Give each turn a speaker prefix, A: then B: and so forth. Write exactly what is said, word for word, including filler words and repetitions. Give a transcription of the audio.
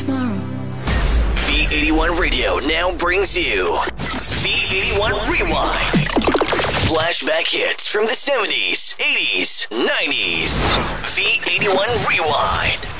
A: tomorrow.
B: V eighty-one Radio now brings you V eighty-one Rewind. Flashback hits from the seventies, eighties, nineties. V eighty-one Rewind.